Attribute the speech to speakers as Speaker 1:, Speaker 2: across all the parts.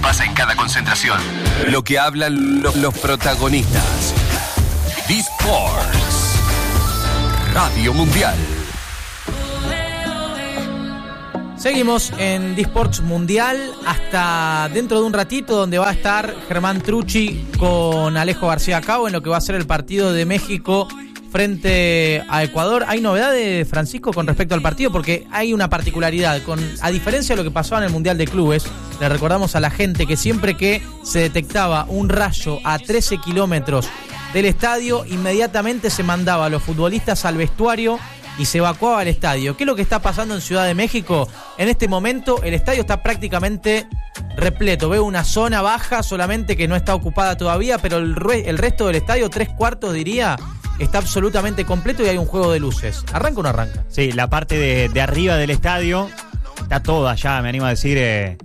Speaker 1: pasa en cada concentración. Lo que hablan los protagonistas. D-Sports. Radio Mundial.
Speaker 2: Seguimos en D-Sports Mundial hasta dentro de un ratito, donde va a estar Germán Trucci con Alejo García Cao en lo que va a ser el partido de México frente a Ecuador. ¿Hay novedades, Francisco, con respecto al partido? Porque hay una particularidad. A diferencia de lo que pasó en el Mundial de Clubes, le recordamos a la gente que siempre que se detectaba un rayo a 13 kilómetros del estadio, inmediatamente se mandaba a los futbolistas al vestuario y se evacuaba el estadio. ¿Qué es lo que está pasando en Ciudad de México? En este momento el estadio está prácticamente repleto. Veo una zona baja solamente que no está ocupada todavía, pero el resto del estadio, 3/4 diría, está absolutamente completo y hay un juego de luces. ¿Arranca o no arranca?
Speaker 3: Sí, la parte de arriba del estadio está toda ya, me animo a decir,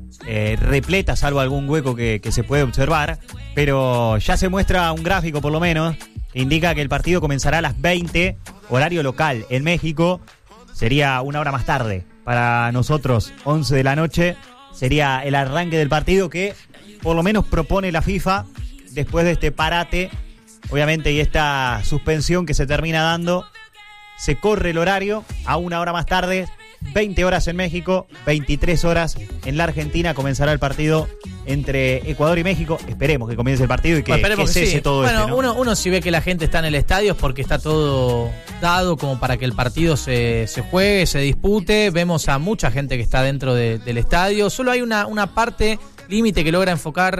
Speaker 3: repleta, salvo algún hueco que se puede observar, pero ya se muestra un gráfico por lo menos que indica que el partido comenzará a las 20, horario local. En México sería una hora más tarde. Para nosotros, 11 de la noche, sería el arranque del partido que por lo menos propone la FIFA después de este parate, obviamente, y esta suspensión que se termina dando. Se corre el horario a una hora más tarde. 20 horas en México, 23 horas en la Argentina. Comenzará el partido entre Ecuador y México. Esperemos que comience el partido y que cese sí. Todo
Speaker 2: bueno,
Speaker 3: ¿no?
Speaker 2: uno si ve que la gente está en el estadio es porque está todo dado como para que el partido se juegue, se dispute. Vemos a mucha gente que está dentro del estadio. Solo hay una parte límite que logra enfocar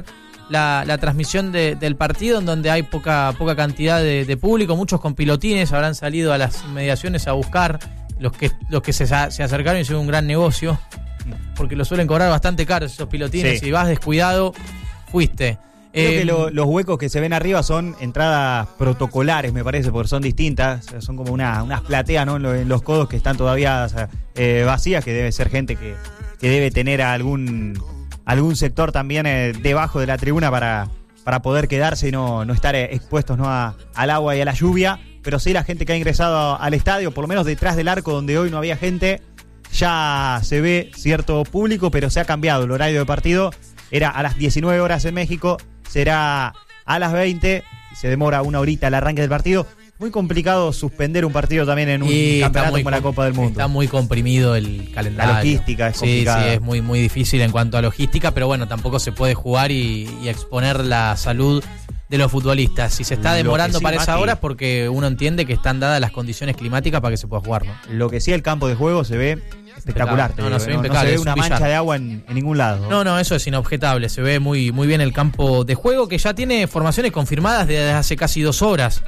Speaker 2: la transmisión del partido, en donde hay poca cantidad de público. Muchos con pilotines habrán salido a las inmediaciones a buscar. Los que se acercaron y hicieron un gran negocio, porque lo suelen cobrar bastante caro esos pilotines. Sí. Si vas descuidado, fuiste.
Speaker 3: Creo que los huecos que se ven arriba son entradas protocolares, me parece, porque son distintas. Son como unas plateas, ¿no? En los codos que están todavía vacías, que debe ser gente que debe tener algún sector también debajo de la tribuna para poder quedarse y no estar expuestos, ¿no? al agua y a la lluvia. Pero sí, la gente que ha ingresado al estadio, por lo menos detrás del arco donde hoy no había gente, ya se ve cierto público, pero se ha cambiado el horario de partido. Era a las 19 horas en México, será a las 20, se demora una horita el arranque del partido. Muy complicado suspender un partido también en un campeonato como la Copa del Mundo.
Speaker 2: Está muy comprimido el calendario.
Speaker 3: La logística es complicada.
Speaker 2: Sí, es muy, muy difícil en cuanto a logística, pero bueno, tampoco se puede jugar y exponer la salud de los futbolistas. Si se está demorando para esa hora es porque uno entiende que están dadas las condiciones climáticas para que se pueda jugar, ¿no?
Speaker 3: Lo que sí, el campo de juego se ve espectacular.
Speaker 2: No se ve impecable.
Speaker 3: No se ve una mancha de agua en ningún lado.
Speaker 2: No, eso es inobjetable. Se ve muy, muy bien el campo de juego, que ya tiene formaciones confirmadas desde hace casi 2 horas.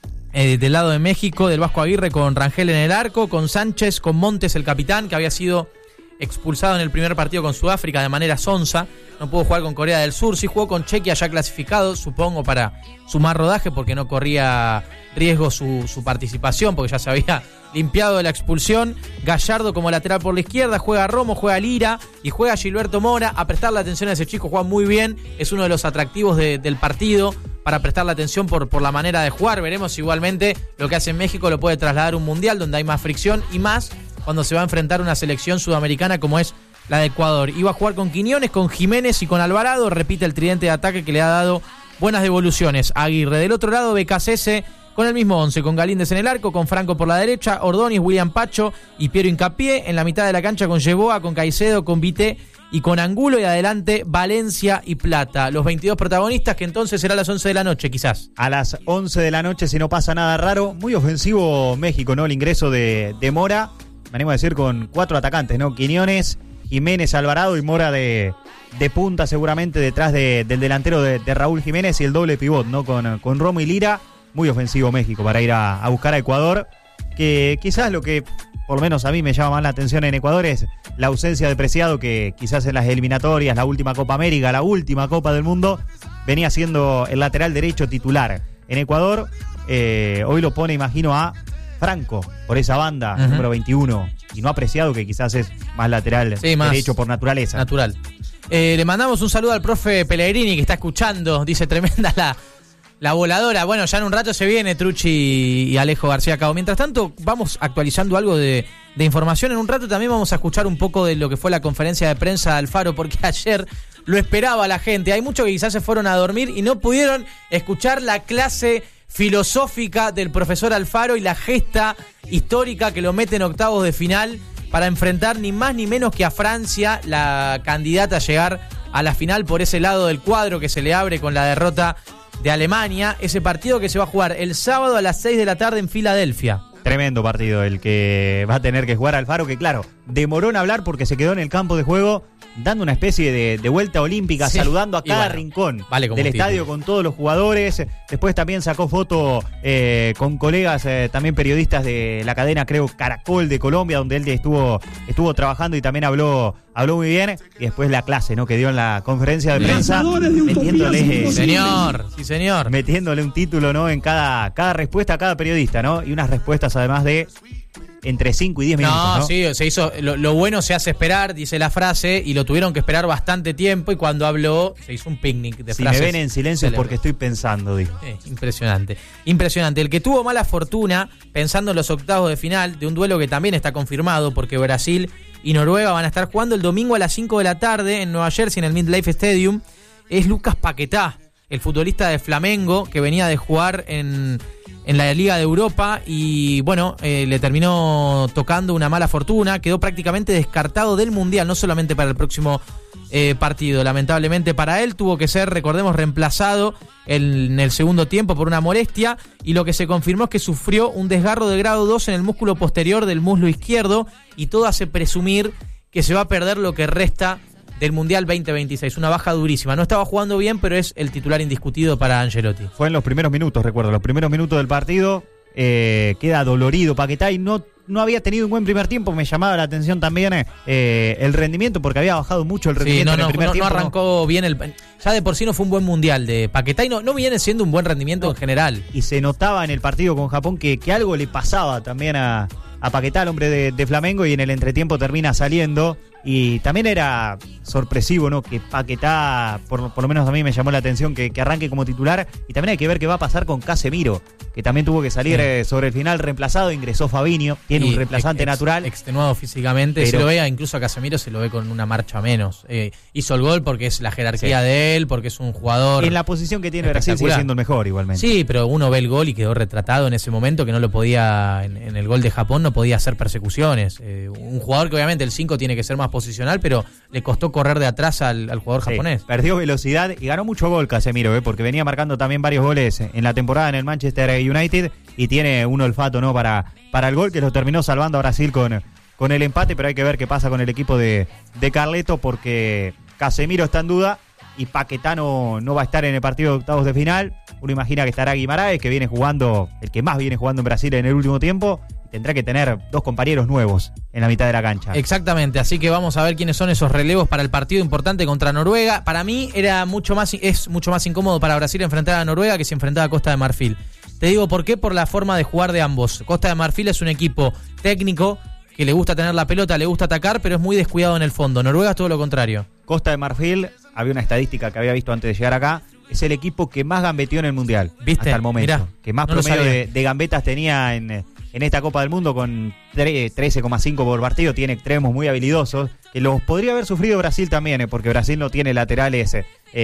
Speaker 2: Del lado de México, del Vasco Aguirre con Rangel en el arco, con Sánchez, con Montes el capitán, que había sido expulsado en el primer partido con Sudáfrica de manera sonsa. No pudo jugar con Corea del Sur. Sí jugó con Chequia ya clasificado, supongo para sumar rodaje, porque no corría riesgo su participación, porque ya se había limpiado de la expulsión. Gallardo como lateral por la izquierda, juega Romo, juega Lira y juega Gilberto Mora. A prestarle atención a ese chico, juega muy bien, es uno de los atractivos del partido para prestarle atención por la manera de jugar. Veremos igualmente lo que hace en México, lo puede trasladar a un mundial donde hay más fricción y más cuando se va a enfrentar una selección sudamericana como es la de Ecuador. Iba a jugar con Quiñones, con Jiménez y con Alvarado. Repite el tridente de ataque que le ha dado buenas devoluciones a Aguirre. Del otro lado, Becasese con el mismo 11, con Galíndez en el arco, con Franco por la derecha, Ordóñez, William Pacho y Piero Hincapié. En la mitad de la cancha con Yeboa, con Caicedo, con Vité y con Angulo. Y adelante Valencia y Plata. Los 22 protagonistas, que entonces será a las 11 de la noche quizás.
Speaker 3: A las 11 de la noche, si no pasa nada raro. Muy ofensivo México, ¿no? El ingreso de Mora, me animo a decir, con 4 atacantes, ¿no? Quiñones, Jiménez, Alvarado y Mora de punta, seguramente detrás del delantero de Raúl Jiménez, y el doble pivot, ¿no? Con Romo y Lira. Muy ofensivo México para ir a buscar a Ecuador, que quizás lo que por lo menos a mí me llama más la atención en Ecuador es la ausencia de Preciado, que quizás en las eliminatorias, la última Copa América, la última Copa del Mundo, venía siendo el lateral derecho titular. En Ecuador hoy lo pone, imagino, a Franco por esa banda, número 21, y no ha Preciado, que quizás es más lateral derecho por naturaleza.
Speaker 2: Natural. Le mandamos un saludo al profe Pellegrini, que está escuchando, dice tremenda la voladora. Bueno, ya en un rato se viene Trucci y Alejo García Cao. Mientras tanto, vamos actualizando algo de información. En un rato también vamos a escuchar un poco de lo que fue la conferencia de prensa de Alfaro, porque ayer lo esperaba la gente. Hay muchos que quizás se fueron a dormir y no pudieron escuchar la clase filosófica del profesor Alfaro y la gesta histórica que lo mete en octavos de final para enfrentar ni más ni menos que a Francia, la candidata a llegar a la final por ese lado del cuadro que se le abre con la derrota de Alemania. Ese partido que se va a jugar el sábado a las 6 de la tarde en Filadelfia.
Speaker 3: Tremendo partido el que va a tener que jugar Alfaro, que claro, demoró en hablar porque se quedó en el campo de juego dando una especie de vuelta olímpica, sí, saludando a cada rincón del estadio con todos los jugadores. Después también sacó foto con colegas, también periodistas de la cadena, creo, Caracol de Colombia, donde él estuvo trabajando y también habló muy bien. Y después la clase, ¿no?, que dio en la conferencia de prensa, metiéndole...
Speaker 2: Sí, señor.
Speaker 3: Metiéndole un título, ¿no?, en cada respuesta a cada periodista, ¿no? Y unas respuestas además de entre 5 y 10 minutos, ¿no?
Speaker 2: Sí, se hizo, lo bueno se hace esperar, dice la frase, y lo tuvieron que esperar bastante tiempo, y cuando habló se hizo un picnic de frases.
Speaker 3: Si me ven en silencio es porque estoy pensando, dijo.
Speaker 2: Impresionante. El que tuvo mala fortuna, pensando en los octavos de final, de un duelo que también está confirmado, porque Brasil y Noruega van a estar jugando el domingo a las 5 de la tarde en Nueva Jersey, en el MetLife Stadium, es Lucas Paquetá, el futbolista de Flamengo, que venía de jugar en la Liga de Europa y bueno, le terminó tocando una mala fortuna, quedó prácticamente descartado del Mundial, no solamente para el próximo partido, lamentablemente para él tuvo que ser, recordemos, reemplazado en el segundo tiempo por una molestia, y lo que se confirmó es que sufrió un desgarro de grado 2 en el músculo posterior del muslo izquierdo, y todo hace presumir que se va a perder lo que resta del Mundial 2026, una baja durísima. No estaba jugando bien, pero es el titular indiscutido para Ancelotti.
Speaker 3: Fue en los primeros minutos, recuerdo, los primeros minutos del partido, queda dolorido Paquetá y no había tenido un buen primer tiempo. Me llamaba la atención también el rendimiento, porque había bajado mucho el rendimiento en el primer tiempo.
Speaker 2: No arrancó bien ya de por sí no fue un buen Mundial de Paquetá y no viene siendo un buen rendimiento en general.
Speaker 3: Y se notaba en el partido con Japón que algo le pasaba también a Paquetá, el hombre de Flamengo, y en el entretiempo termina saliendo. Y también era sorpresivo, ¿no?, que Paquetá, por lo menos a mí me llamó la atención, que arranque como titular. Y también hay que ver qué va a pasar con Casemiro, que también tuvo que salir sobre el final reemplazado. Ingresó Fabinho, tiene un reemplazante natural.
Speaker 2: Extenuado físicamente, se lo ve, incluso a Casemiro se lo ve con una marcha menos. Hizo el gol porque es la jerarquía de él, porque es un jugador...
Speaker 3: En la posición que tiene Brasil sigue siendo el mejor igualmente.
Speaker 2: Sí, pero uno ve el gol y quedó retratado en ese momento, que no lo podía, en el gol de Japón no podía hacer persecuciones. Un jugador que obviamente el 5 tiene que ser más posicional, pero le costó correr de atrás al jugador japonés.
Speaker 3: Perdió velocidad y ganó mucho gol Casemiro, porque venía marcando también varios goles en la temporada en el Manchester United y tiene un olfato, ¿no?, para el gol, que lo terminó salvando a Brasil con el empate. Pero hay que ver qué pasa con el equipo de Carleto, porque Casemiro está en duda y Paquetá no va a estar en el partido de octavos de final. Uno imagina que estará Guimaraes, que viene jugando, el que más viene jugando en Brasil en el último tiempo. Tendrá que tener dos compañeros nuevos en la mitad de la cancha.
Speaker 2: Exactamente, así que vamos a ver quiénes son esos relevos para el partido importante contra Noruega. Para mí es mucho más incómodo para Brasil enfrentar a Noruega que si enfrentaba a Costa de Marfil. Te digo por qué, por la forma de jugar de ambos. Costa de Marfil es un equipo técnico que le gusta tener la pelota, le gusta atacar, pero es muy descuidado en el fondo. Noruega es todo lo contrario.
Speaker 3: Costa de Marfil, había una estadística que había visto antes de llegar acá, es el equipo que más gambeteó en el Mundial.
Speaker 2: ¿Viste?
Speaker 3: Hasta el momento.
Speaker 2: Mirá,
Speaker 3: que más promedio de gambetas tenía en esta Copa del Mundo, con 13,5 por partido. Tiene extremos muy habilidosos, que los podría haber sufrido Brasil también, porque Brasil no tiene laterales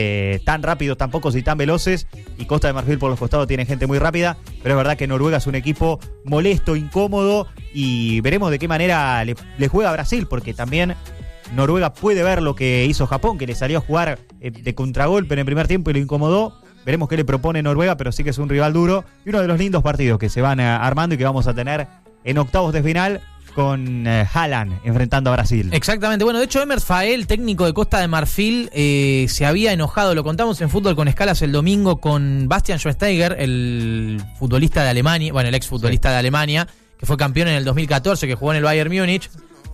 Speaker 3: tan rápidos, tan pocos y tan veloces, y Costa de Marfil por los costados tiene gente muy rápida. Pero es verdad que Noruega es un equipo molesto, incómodo, y veremos de qué manera le juega a Brasil, porque también Noruega puede ver lo que hizo Japón, que le salió a jugar de contragolpe en el primer tiempo y lo incomodó. Veremos qué le propone Noruega, pero sí que es un rival duro y uno de los lindos partidos que se van armando y que vamos a tener en octavos de final, con Haaland enfrentando a Brasil.
Speaker 2: Exactamente. Bueno, de hecho Emer Fael, técnico de Costa de Marfil, se había enojado, lo contamos en Fútbol con Escalas el domingo, con Bastian Schweinsteiger, el futbolista de Alemania, bueno, el ex futbolista de Alemania, que fue campeón en el 2014, que jugó en el Bayern Múnich,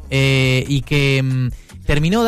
Speaker 2: y que terminó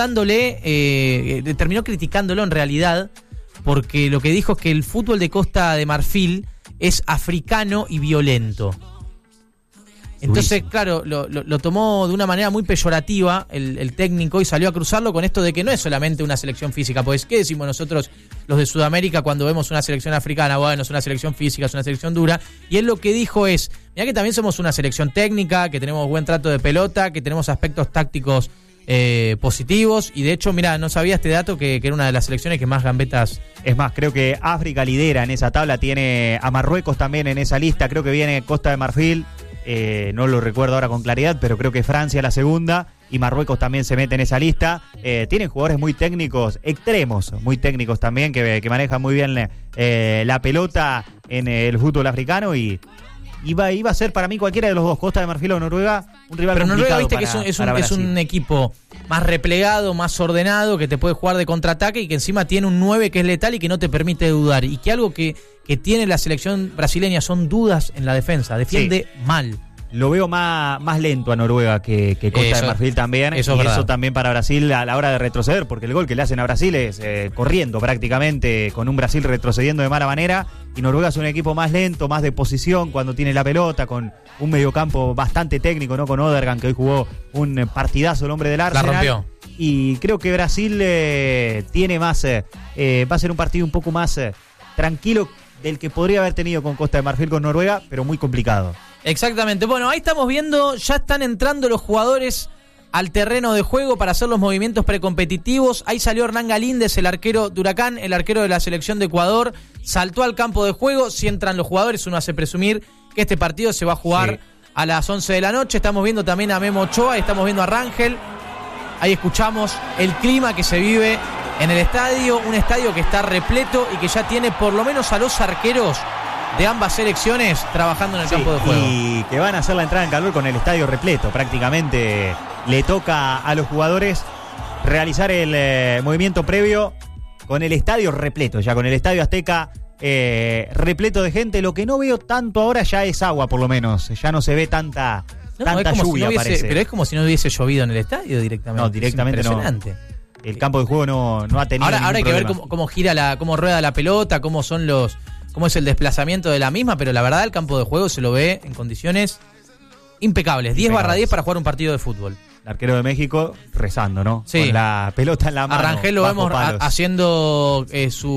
Speaker 2: criticándolo en realidad, porque lo que dijo es que el fútbol de Costa de Marfil es africano y violento. Entonces, claro, lo tomó de una manera muy peyorativa el técnico, y salió a cruzarlo con esto de que no es solamente una selección física. Pues, ¿qué decimos nosotros los de Sudamérica cuando vemos una selección africana? Bueno, es una selección física, es una selección dura. Y él lo que dijo es, mirá que también somos una selección técnica, que tenemos buen trato de pelota, que tenemos aspectos tácticos positivos. Y de hecho, mira, no sabía este dato que era una de las selecciones que más gambetas.
Speaker 3: Es más, creo que África lidera en esa tabla, tiene a Marruecos también en esa lista, creo que viene Costa de Marfil, no lo recuerdo ahora con claridad, pero creo que Francia la segunda y Marruecos también se mete en esa lista. Tienen jugadores muy técnicos, extremos, muy técnicos también, que manejan muy bien la pelota en el fútbol africano y iba a ser para mí cualquiera de los dos, Costa de Marfil o Noruega, un rival
Speaker 2: pero
Speaker 3: complicado.
Speaker 2: Noruega, viste que es un equipo más replegado, más ordenado, que te puede jugar de contraataque y que encima tiene un 9 que es letal y que no te permite dudar. Y que algo que tiene la selección brasileña son dudas en la defensa, defiende mal.
Speaker 3: Lo veo más lento a Noruega que Costa de Marfil también. Eso también para Brasil a la hora de retroceder, porque el gol que le hacen a Brasil es corriendo prácticamente, con un Brasil retrocediendo de mala manera. Y Noruega es un equipo más lento, más de posición cuando tiene la pelota, con un mediocampo bastante técnico, ¿no? Con Odegaard, que hoy jugó un partidazo, el hombre del Arsenal.
Speaker 2: La rompió.
Speaker 3: Y creo que Brasil tiene más, va a ser un partido un poco más tranquilo del que podría haber tenido con Costa de Marfil, con Noruega, pero muy complicado.
Speaker 2: Exactamente. Bueno, ahí estamos viendo, ya están entrando los jugadores al terreno de juego para hacer los movimientos precompetitivos. Ahí salió Hernán Galíndez, el arquero de Huracán, el arquero de la selección de Ecuador. Saltó al campo de juego. Si entran los jugadores, uno hace presumir que este partido se va a jugar a las 11 de la noche. Estamos viendo también a Memo Ochoa, estamos viendo a Rangel. Ahí escuchamos el clima que se vive en el estadio. Un estadio que está repleto y que ya tiene por lo menos a los arqueros de ambas selecciones trabajando en el campo de juego.
Speaker 3: Y que van a hacer la entrada en calor con el estadio repleto. Prácticamente le toca a los jugadores realizar el movimiento previo con el estadio repleto, ya con el Estadio Azteca repleto de gente. Lo que no veo tanto ahora ya es agua, por lo menos. Ya no se ve tanta lluvia,
Speaker 2: si no hubiese,
Speaker 3: parece.
Speaker 2: pero es como si no hubiese llovido en el estadio directamente.
Speaker 3: No, directamente
Speaker 2: es impresionante.
Speaker 3: No. El campo de juego no ha tenido
Speaker 2: Ahora hay que
Speaker 3: problema.
Speaker 2: ver cómo gira cómo rueda la pelota, cómo es el desplazamiento de la misma, pero la verdad el campo de juego se lo ve en condiciones impecables. 10/10 para jugar un partido de fútbol.
Speaker 3: El arquero de México rezando, ¿no?
Speaker 2: Sí.
Speaker 3: Con la pelota en la mano.
Speaker 2: A Rangel lo vemos haciendo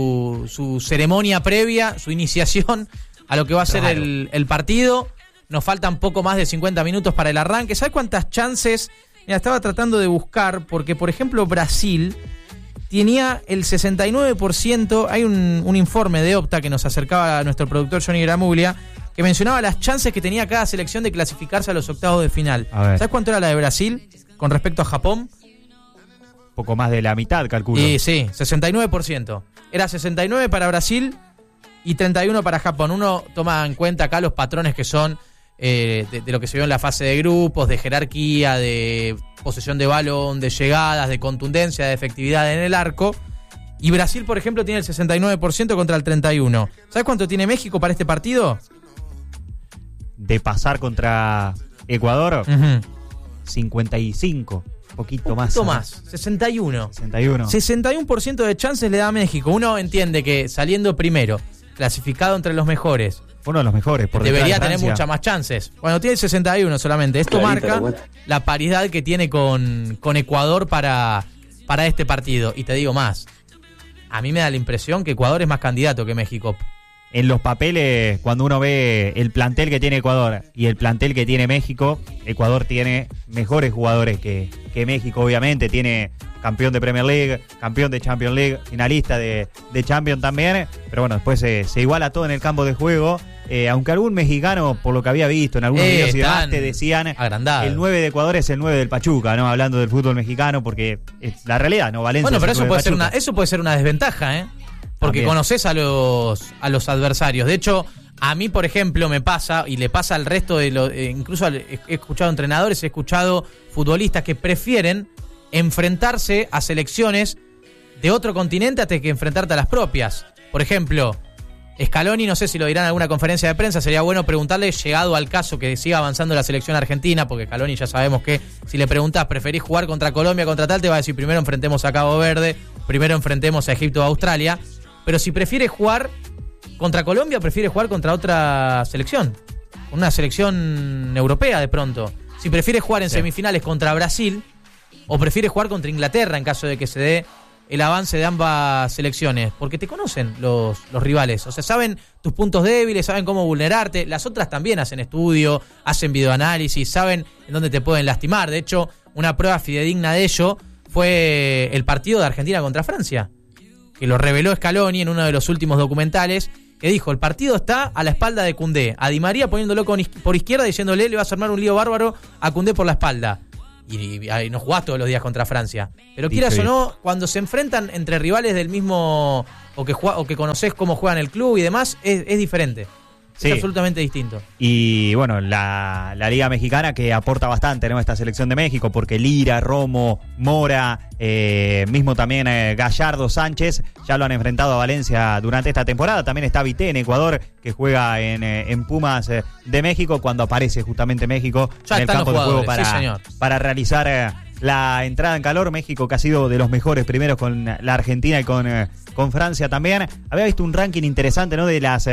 Speaker 2: su ceremonia previa, su iniciación a lo que va a ser el partido. Nos faltan poco más de 50 minutos para el arranque. ¿Sabes cuántas chances? Mira, estaba tratando de buscar, porque por ejemplo Brasil tenía el 69%, hay un informe de Opta que nos acercaba a nuestro productor Johnny Gramuglia, que mencionaba las chances que tenía cada selección de clasificarse a los octavos de final. ¿Sabes cuánto era la de Brasil con respecto a Japón?
Speaker 3: Poco más de la mitad, calculo.
Speaker 2: Sí, 69%. Era 69 para Brasil y 31 para Japón. Uno toma en cuenta acá los patrones que son de lo que se vio en la fase de grupos, de jerarquía, de posesión de balón, de llegadas, de contundencia, de efectividad en el arco. Y Brasil, por ejemplo, tiene el 69% contra el 31%. ¿Sabes cuánto tiene México para este partido?
Speaker 3: De pasar contra Ecuador, 55, poquito más.
Speaker 2: 61. 61% de chances le da a México. Uno entiende que saliendo primero, clasificado entre los mejores,
Speaker 3: uno de los mejores, por
Speaker 2: debería tener muchas más chances. Bueno, tiene 61 solamente. Esto marca la paridad que tiene con Ecuador para este partido. Y te digo más, a mí me da la impresión que Ecuador es más candidato que México.
Speaker 3: En los papeles, cuando uno ve el plantel que tiene Ecuador y el plantel que tiene México, Ecuador tiene mejores jugadores que México, obviamente. Tiene campeón de Premier League, campeón de Champions League, finalista de Champions también. Pero bueno, después se iguala todo en el campo de juego. Aunque algún mexicano, por lo que había visto en algunos videos y demás, te decían
Speaker 2: agrandado.
Speaker 3: El 9 de Ecuador es el 9 del Pachuca, ¿no? Hablando del fútbol mexicano, porque es la realidad, ¿no? Valencia.
Speaker 2: Bueno, pero eso puede ser una desventaja, ¿eh? Porque conoces a los adversarios. De hecho, a mí, por ejemplo, me pasa, y le pasa al resto de los... incluso he escuchado entrenadores, he escuchado futbolistas que prefieren enfrentarse a selecciones de otro continente antes que enfrentarte a las propias. Por ejemplo, Scaloni, no sé si lo dirán en alguna conferencia de prensa, sería bueno preguntarle, llegado al caso que siga avanzando la selección argentina, porque Scaloni ya sabemos que si le preguntás, ¿preferís jugar contra Colombia, contra tal? Te va a decir, primero enfrentemos a Cabo Verde, primero enfrentemos a Egipto o Australia. Pero si prefiere jugar contra Colombia, prefiere jugar contra otra selección. Una selección europea de pronto. Si prefiere jugar en semifinales contra Brasil, o prefiere jugar contra Inglaterra en caso de que se dé el avance de ambas selecciones. Porque te conocen los rivales. O sea, saben tus puntos débiles, saben cómo vulnerarte. Las otras también hacen estudio, hacen videoanálisis, saben en dónde te pueden lastimar. De hecho, una prueba fidedigna de ello fue el partido de Argentina contra Francia, que lo reveló Scaloni en uno de los últimos documentales, que dijo, el partido está a la espalda de Koundé, a Di María poniéndolo por izquierda, diciéndole, le vas a armar un lío bárbaro a Koundé por la espalda. Y no jugás todos los días contra Francia. Pero quieras o no, cuando se enfrentan entre rivales del mismo, o que conocés cómo juegan el club y demás, es diferente. Sí. Es absolutamente distinto.
Speaker 3: Y bueno, la Liga Mexicana que aporta bastante, ¿no? Esta selección de México, porque Lira, Romo, Mora, mismo también Gallardo, Sánchez, ya lo han enfrentado a Valencia durante esta temporada. También está Vité en Ecuador, que juega en Pumas de México, cuando aparece justamente México
Speaker 2: ya
Speaker 3: en el campo de juego
Speaker 2: para
Speaker 3: realizar la entrada en calor. México, que ha sido de los mejores primeros con la Argentina y con Francia también. Había visto un ranking interesante, ¿no? De las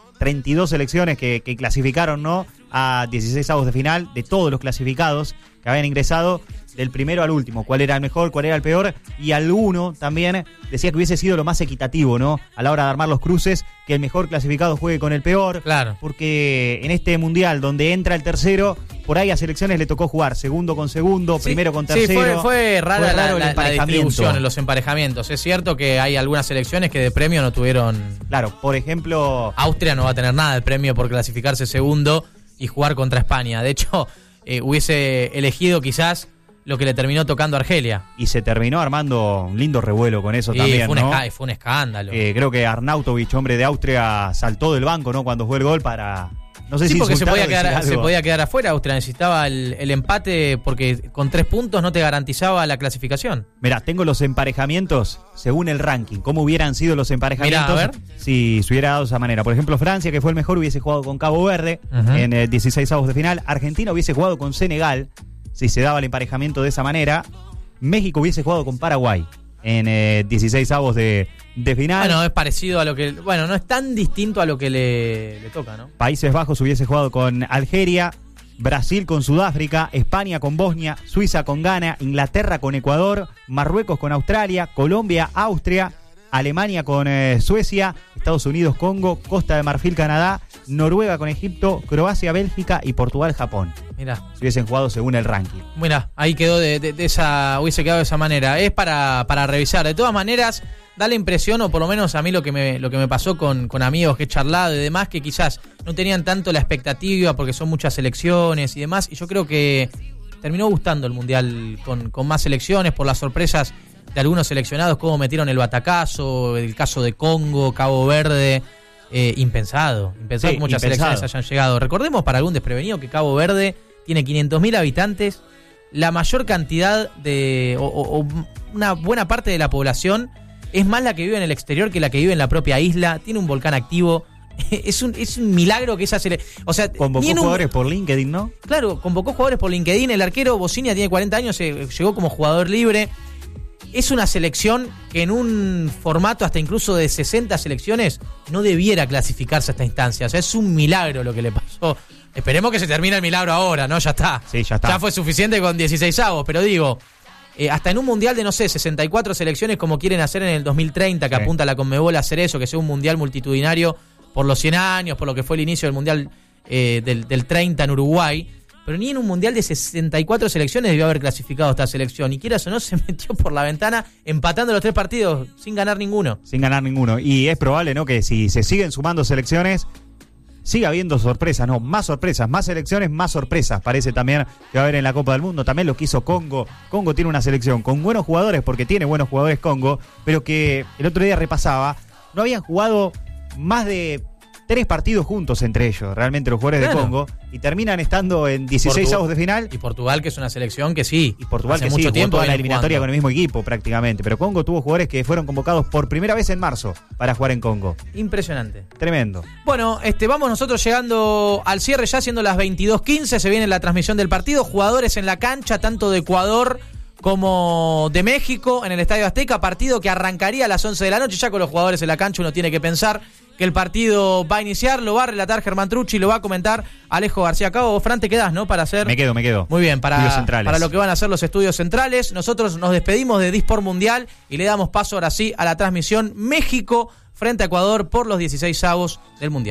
Speaker 3: 32 selecciones que clasificaron, ¿no? A 16avos de final, de todos los clasificados que habían ingresado, del primero al último, cuál era el mejor, cuál era el peor, y alguno también decía que hubiese sido lo más equitativo, ¿no? A la hora de armar los cruces, que el mejor clasificado juegue con el peor.
Speaker 2: Claro.
Speaker 3: Porque en este mundial donde entra el tercero, por ahí a selecciones le tocó jugar segundo con segundo, sí, primero con tercero.
Speaker 2: Sí, fue raro la distribución en los emparejamientos. Es cierto que hay algunas selecciones que de premio no tuvieron.
Speaker 3: Claro, por ejemplo,
Speaker 2: Austria no va a tener nada de premio por clasificarse segundo y jugar contra España. De hecho, hubiese elegido quizás lo que le terminó tocando a Argelia.
Speaker 3: Y se terminó armando un lindo revuelo con eso también,
Speaker 2: fue
Speaker 3: ¿no?
Speaker 2: Fue un escándalo.
Speaker 3: Creo que Arnautovic, hombre de Austria, saltó del banco, ¿no? Cuando fue el gol para... No sé si
Speaker 2: porque se podía quedar afuera. Austria necesitaba el empate porque con 3 puntos no te garantizaba la clasificación.
Speaker 3: Mirá, tengo los emparejamientos según el ranking. ¿Cómo hubieran sido los emparejamientos?
Speaker 2: Mirá, a ver.
Speaker 3: Si se hubiera dado de esa manera? Por ejemplo, Francia, que fue el mejor, hubiese jugado con Cabo Verde en 16avos de final. Argentina hubiese jugado con Senegal, si se daba el emparejamiento de esa manera. México hubiese jugado con Paraguay en 16avos de final.
Speaker 2: Bueno, es parecido a lo que... Bueno, no es tan distinto a lo que le toca, ¿no?
Speaker 3: Países Bajos hubiese jugado con Algeria, Brasil con Sudáfrica, España con Bosnia, Suiza con Ghana, Inglaterra con Ecuador, Marruecos con Australia, Colombia, Austria, Alemania con Suecia, Estados Unidos, Congo, Costa de Marfil, Canadá, Noruega con Egipto, Croacia, Bélgica y Portugal, Japón.
Speaker 2: Mirá.
Speaker 3: Si hubiesen jugado según el ranking.
Speaker 2: Mirá, ahí quedó hubiese quedado de esa manera. Es para revisar. De todas maneras, da la impresión, o por lo menos a mí lo que me pasó con amigos que he charlado y demás, que quizás no tenían tanto la expectativa porque son muchas selecciones y demás. Y yo creo que terminó gustando el Mundial con más selecciones por las sorpresas de algunos seleccionados, como metieron el batacazo, el caso de Congo, Cabo Verde, impensado que muchas selecciones hayan llegado. Recordemos para algún desprevenido que Cabo Verde tiene 500.000 habitantes, la mayor cantidad o una buena parte de la población es más la que vive en el exterior que la que vive en la propia isla, tiene un volcán activo. Es un milagro que esa selección... O sea,
Speaker 3: convocó jugadores por LinkedIn, ¿no?
Speaker 2: Claro, convocó jugadores por LinkedIn. El arquero Bocinia tiene 40 años, llegó como jugador libre. Es una selección que en un formato hasta incluso de 60 selecciones no debiera clasificarse a esta instancia. O sea, es un milagro lo que le pasó. Esperemos que se termine el milagro ahora, ¿no? Ya está.
Speaker 3: Sí, ya está.
Speaker 2: Ya fue suficiente con 16avos, pero digo, hasta en un mundial de, no sé, 64 selecciones como quieren hacer en el 2030, que apunta a la Conmebol a hacer eso, que sea un mundial multitudinario por los 100 años, por lo que fue el inicio del mundial del 30 en Uruguay. Pero ni en un mundial de 64 selecciones debió haber clasificado esta selección. Y quieras o no, se metió por la ventana empatando los 3 partidos sin ganar ninguno.
Speaker 3: Y es probable, ¿no?, que si se siguen sumando selecciones, siga habiendo sorpresas, ¿no? Más sorpresas, más selecciones, más sorpresas. Parece también que va a haber en la Copa del Mundo. También lo que hizo Congo. Congo tiene una selección con buenos jugadores, porque tiene buenos jugadores Congo, pero que el otro día repasaba, no habían jugado más de 3 partidos juntos entre ellos, realmente los jugadores de Congo, y terminan estando en 16avos de final.
Speaker 2: Y Portugal, que es una selección que sí,
Speaker 3: y Portugal
Speaker 2: hace
Speaker 3: que
Speaker 2: mucho tiempo
Speaker 3: toda la eliminatoria con el mismo equipo prácticamente, pero Congo tuvo jugadores que fueron convocados por primera vez en marzo para jugar en Congo.
Speaker 2: Impresionante.
Speaker 3: Tremendo.
Speaker 2: Bueno, vamos nosotros llegando al cierre ya, siendo las 22:15, se viene la transmisión del partido, jugadores en la cancha, tanto de Ecuador como de México, en el Estadio Azteca, partido que arrancaría a las 11 de la noche, ya con los jugadores en la cancha uno tiene que pensar que el partido va a iniciar, lo va a relatar Germán Trucci, lo va a comentar Alejo García Cabo. Fran, te quedás, ¿no? Para hacer...
Speaker 3: Me quedo.
Speaker 2: Muy bien, para lo que van a hacer los estudios centrales. Nosotros nos despedimos de Disport Mundial y le damos paso ahora sí a la transmisión México frente a Ecuador por los 16avos del Mundial.